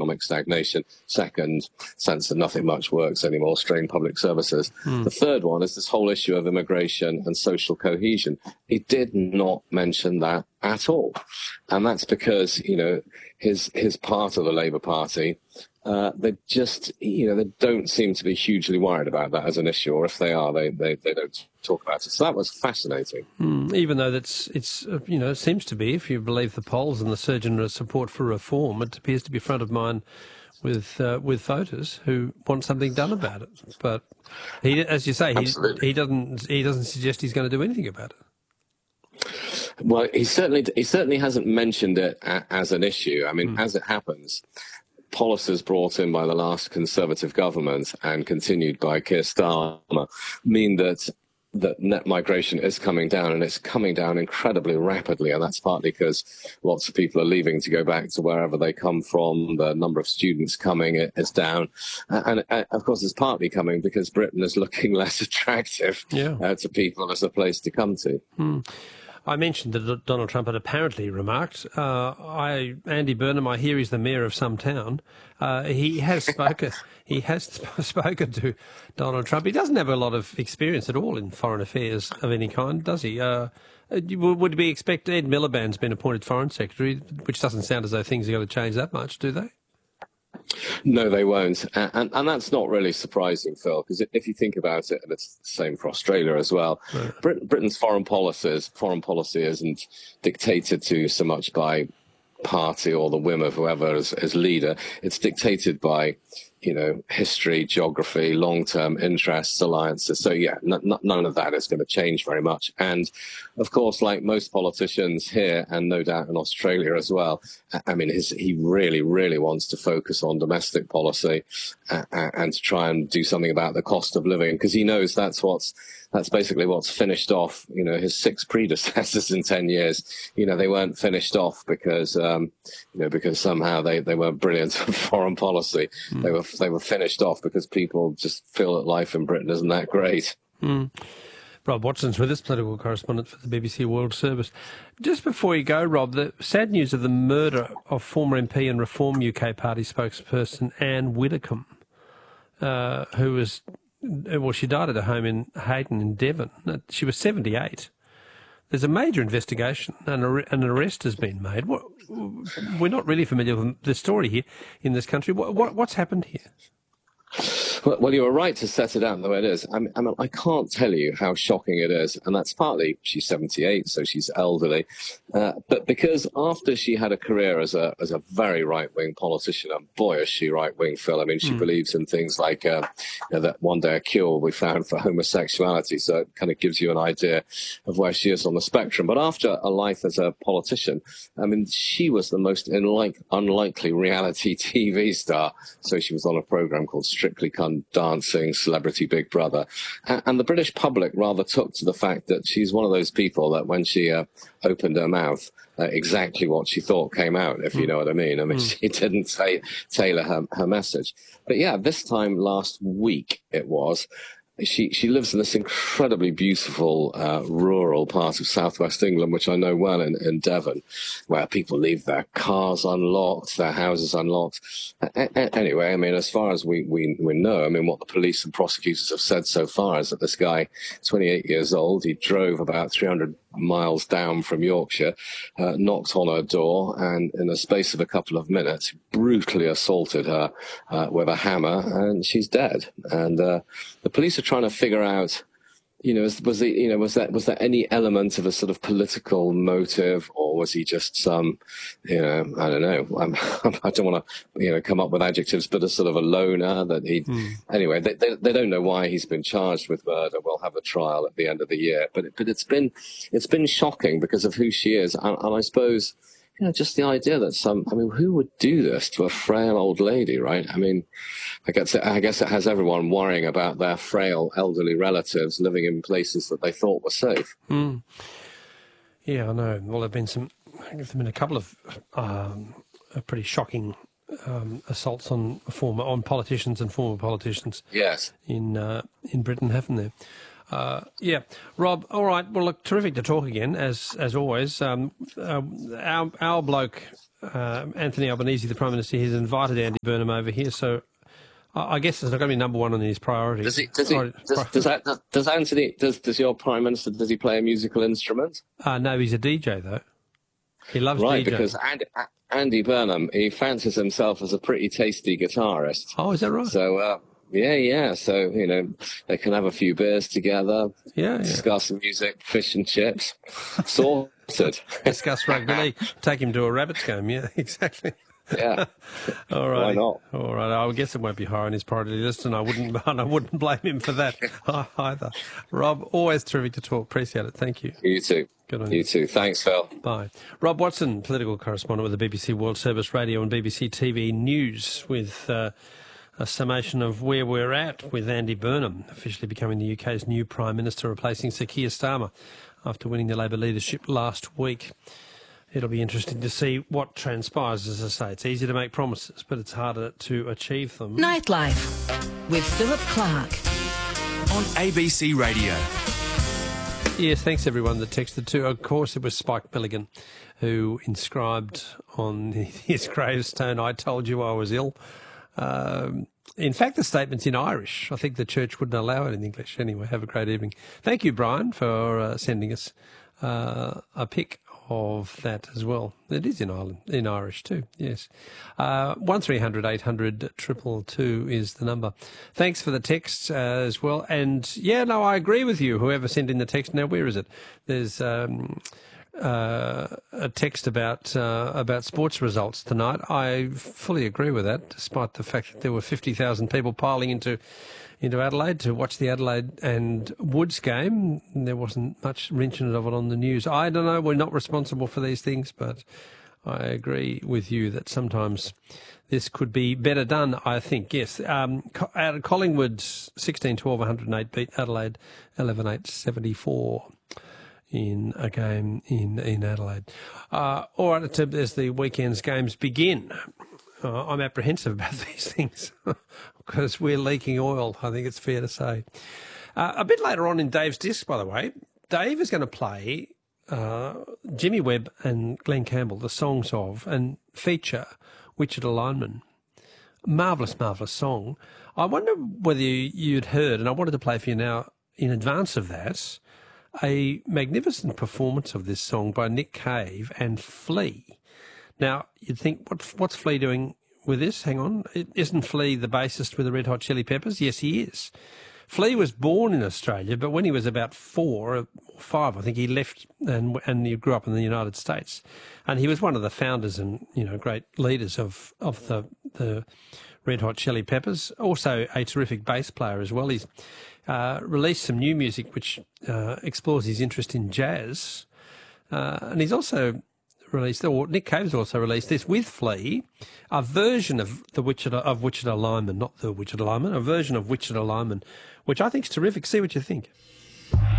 economic stagnation. Second, sense that nothing much works anymore, strained public services. The third one is this whole issue of immigration and social cohesion. He did not mention that at all. And that's because, his part of the Labour Party, they just, they don't seem to be hugely worried about that as an issue, or if they are, they don't talk about it. So that was fascinating. Even though it seems to be, if you believe the polls and the surge in support for reform, it appears to be front of mind with voters who want something done about it. But he, as you say, he doesn't suggest he's going to do anything about it. Well, he certainly hasn't mentioned it as an issue. I mean, as it happens, policies brought in by the last Conservative government and continued by Keir Starmer mean that net migration is coming down, and it's coming down incredibly rapidly. And that's partly because lots of people are leaving to go back to wherever they come from. The number of students coming is down. And of course, it's partly coming because Britain is looking less attractive to people as a place to come to. I mentioned that Donald Trump had apparently remarked, Andy Burnham, I hear he's the mayor of some town. He has spoken to Donald Trump. He doesn't have a lot of experience at all in foreign affairs of any kind, does he? Would we expect Ed Miliband's been appointed Foreign Secretary, which doesn't sound as though things are going to change that much, do they? No, they won't. And that's not really surprising, Phil, because if you think about it, and it's the same for Australia as well, Britain's foreign policy isn't dictated to so much by party or the whim of whoever is leader. It's dictated by, history, geography, long-term interests, alliances. So, none of that is going to change very much. And, of course, like most politicians here, and no doubt in Australia as well, I mean, he really, really wants to focus on domestic policy and to try and do something about the cost of living, because he knows that's basically what's finished off, his 6 predecessors in 10 years. They weren't finished off because somehow they weren't brilliant at foreign policy. They were finished off because people just feel that life in Britain isn't that great. Rob Watson's with us, political correspondent for the BBC World Service. Just before you go, Rob, the sad news of the murder of former MP and Reform UK Party spokesperson Anne Widdecombe, who was... Well, she died at her home in Hayden in Devon. She was 78. There's a major investigation and an arrest has been made. We're not really familiar with the story here in this country. What's happened here? Well, you were right to set it out the way it is. I mean, I can't tell you how shocking it is, and that's partly she's 78, so she's elderly, but because after she had a career as a very right-wing politician, and boy, is she right-wing, Phil. I mean, she believes in things like that one day a cure will be found for homosexuality, so it kind of gives you an idea of where she is on the spectrum. But after a life as a politician, I mean, she was the most unlikely reality TV star. So she was on a program called Strictly Come Dancing, Celebrity Big Brother. And the British public rather took to the fact that she's one of those people that when she opened her mouth, exactly what she thought came out, if you know what I mean. I mean, she didn't tailor her message. But yeah, this time last week it was, she lives in this incredibly beautiful rural part of southwest England, which I know well, in Devon, where people leave their cars unlocked, their houses unlocked. Anyway, I mean, as far as we know, I mean, what the police and prosecutors have said so far is that this guy, 28 years old, he drove about 300 miles down from Yorkshire, knocked on her door, and in the space of a couple of minutes, brutally assaulted her with a hammer, and she's dead. And the police are trying to figure out, was there any element of a sort of political motive, or was he just some, I don't know, I don't want to, come up with adjectives, but a sort of a loner that he, anyway, they don't know why he's been charged with murder. We'll have a trial at the end of the year, but it's been shocking because of who she is. And I suppose, just the idea that who would do this to a frail old lady, right? I mean, I guess it has everyone worrying about their frail elderly relatives living in places that they thought were safe. Yeah, I know. Well, there've been a couple of pretty shocking assaults on politicians and former politicians. Yes. In Britain, haven't there? Yeah, Rob. All right. Well, look, terrific to talk again, as always. Our bloke, Anthony Albanese, the Prime Minister, has invited Andy Burnham over here. So I guess it's not going to be number one on his priorities. Does your Prime Minister, does he play a musical instrument? No, he's a DJ though. He loves right, DJ. Because Andy Burnham, he fancies himself as a pretty tasty guitarist. Oh, is that right? So. Yeah. So, they can have a few beers together, discuss music, fish and chips, sorted. Discuss rugby league, take him to a Rabbits game, yeah, exactly. Yeah. All right. Why not? All right. I guess it won't be high on his priority list, and I wouldn't blame him for that either. Rob, always terrific to talk. Appreciate it. Thank you. You too. Good on you. You too. Thanks, Phil. Bye. Rob Watson, political correspondent with the BBC World Service Radio and BBC TV News, with a summation of where we're at with Andy Burnham officially becoming the UK's new Prime Minister, replacing Sir Keir Starmer after winning the Labor leadership last week. It'll be interesting to see what transpires. As I say, it's easy to make promises, but it's harder to achieve them. Nightlife with Philip Clark on ABC Radio. Yes, thanks everyone that texted too. Of course, it was Spike Milligan who inscribed on his gravestone, "I told you I was ill." In fact, the statement's in Irish. I think the church wouldn't allow it in English. Anyway, have a great evening. Thank you, Brian, for sending us a pic of that as well. It is in Irish too, yes. 1300 800 222 is the number. Thanks for the texts as well. And yeah, no, I agree with you, whoever sent in the text. Now, where is it? There's a text about sports results tonight. I fully agree with that, despite the fact that there were 50,000 people piling into Adelaide to watch the Adelaide and Woods game. There wasn't much mention of it on the news. I don't know, we're not responsible for these things, but I agree with you that sometimes this could be better done, I think, yes. Out of Collingwood, 16-12, 108 beat Adelaide, 11-8, 74. In a game in Adelaide. All right, as the weekend's games begin, I'm apprehensive about these things because we're leaking oil, I think it's fair to say. A bit later on in Dave's Disc, by the way, Dave is going to play Jimmy Webb and Glenn Campbell, the songs of, and feature Wichita Lineman. Marvellous, marvellous song. I wonder whether you'd heard, and I wanted to play for you now in advance of that, a magnificent performance of this song by Nick Cave and Flea. Now, you'd think, what's Flea doing with this? Hang on. Isn't Flea the bassist with the Red Hot Chili Peppers? Yes, he is. Flea was born in Australia, but when he was about 4 or 5, I think he left and he grew up in the United States. And he was one of the founders and, great leaders of the Red Hot Chili Peppers. Also a terrific bass player as well. He's released some new music which explores his interest in jazz. And he's also released, or Nick Cave's also released this with Flea, a version of Wichita Lineman, not the Wichita Lineman, a version of Wichita Lineman, which I think is terrific. See what you think.